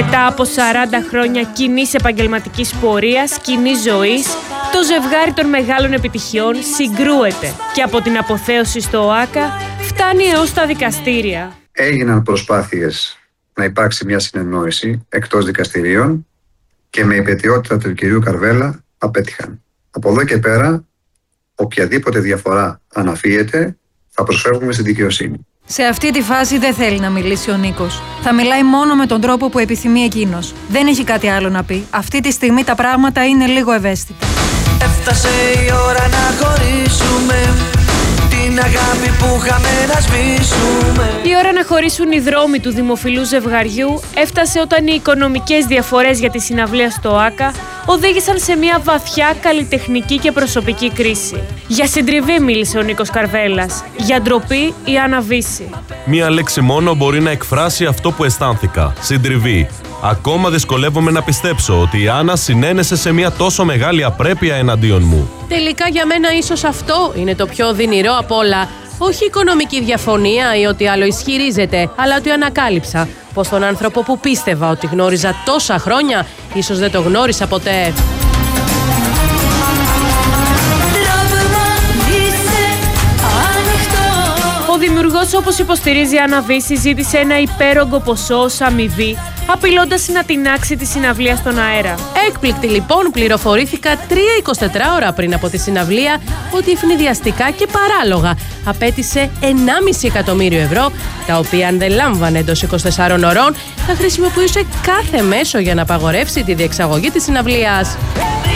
Μετά από 40 χρόνια κοινής επαγγελματικής πορείας, κοινής ζωής, το ζευγάρι των μεγάλων επιτυχιών συγκρούεται και από την αποθέωση στο ΟΑΚΑ φτάνει έως τα δικαστήρια. Έγιναν προσπάθειες να υπάρξει μια συνεννόηση εκτός δικαστηρίων και με υπετιότητα του κυρίου Καρβέλα απέτυχαν. Από εδώ και πέρα, οποιαδήποτε διαφορά αναφύεται, θα προσφεύγουμε στη δικαιοσύνη. Σε αυτή τη φάση δεν θέλει να μιλήσει ο Νίκος. Θα μιλάει μόνο με τον τρόπο που επιθυμεί εκείνος. Δεν έχει κάτι άλλο να πει. Αυτή τη στιγμή τα πράγματα είναι λίγο ευαίσθητα. Έφτασε η ώρα να χωρίσουμε, την αγάπη που είχαμε να σβήσουμε. Η ώρα να χωρίσουν οι δρόμοι του δημοφιλού ζευγαριού έφτασε όταν οι οικονομικές διαφορές για τη συναυλία στο ΟΑΚΑ οδήγησαν σε μια βαθιά καλλιτεχνική και προσωπική κρίση. Για συντριβή μίλησε ο Νίκος Καρβέλας. Για ντροπή η Άννα Βύση. Μία λέξη μόνο μπορεί να εκφράσει αυτό που αισθάνθηκα. Συντριβή. Ακόμα δυσκολεύομαι να πιστέψω ότι η Άννα συνένεσε σε μια τόσο μεγάλη απρέπεια εναντίον μου. Τελικά για μένα ίσως αυτό είναι το πιο οδυνηρό απ' όλα. Όχι οικονομική διαφωνία ή ό,τι άλλο ισχυρίζεται, αλλά ότι ανακάλυψα πως τον άνθρωπο που πίστευα ότι γνώριζα τόσα χρόνια, ίσως δεν το γνώρισα ποτέ. Ο δημιουργός, όπως υποστηρίζει η Άννα Βύση, ζήτησε ένα υπέρογκο ποσό ως αμοιβή, απειλώντας να τινάξει τη συναυλία στον αέρα. Έκπληκτη λοιπόν, πληροφορήθηκα 3-24 ώρα πριν από τη συναυλία ότι ευνηδιαστικά και παράλογα απέτησε 1,5 εκατομμύριο ευρώ, τα οποία αν δεν λάμβανε εντός 24 ωρών θα χρησιμοποιούσε κάθε μέσο για να απαγορεύσει τη διεξαγωγή της συναυλίας.